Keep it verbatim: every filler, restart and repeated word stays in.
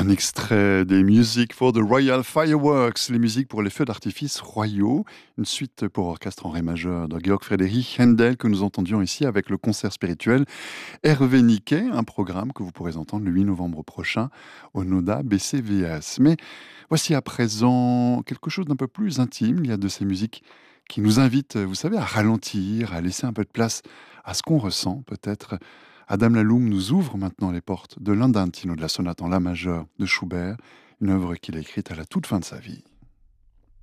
Un extrait des Music for the Royal Fireworks, les musiques pour les feux d'artifice royaux, une suite pour orchestre en ré majeur de Georg Friedrich Händel que nous entendions ici avec le concert spirituel Hervé Niquet, un programme que vous pourrez entendre le huit novembre prochain au Noda B C V S. Mais voici à présent quelque chose d'un peu plus intime. Il y a de ces musiques qui nous invitent, vous savez, à ralentir, à laisser un peu de place à ce qu'on ressent peut-être. Adam Laloum nous ouvre maintenant les portes de l'Andantino de la sonate en la majeur de Schubert, une œuvre qu'il a écrite à la toute fin de sa vie.